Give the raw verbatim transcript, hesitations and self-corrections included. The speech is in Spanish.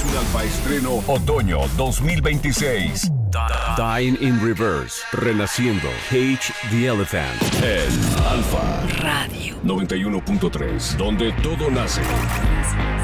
un alfa estreno otoño dos mil veintiséis. Dying in Reverse, renaciendo, Cage the Elephant. En Alfa Radio noventa y uno punto tres, donde todo nace.